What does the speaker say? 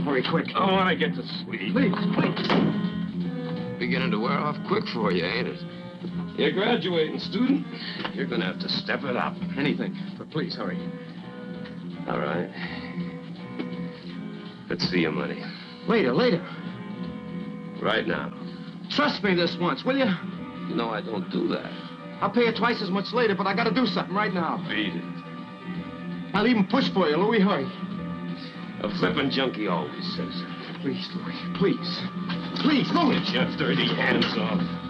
Hurry, quick. I want to get to sleep. Please, please. Beginning to wear off quick for you, ain't it? You're graduating, student. You're gonna have to step it up. Anything, but please, hurry. All right. Let's see your money. Later. Right now. Trust me this once, will you? You know I don't do that. I'll pay you twice as much later, but I gotta do something right now. Beat it. I'll even push for you, Louis. Hurry. A flippin' junkie always says it. Please, Louis. Please. Please, Louis. Get your dirty hands off.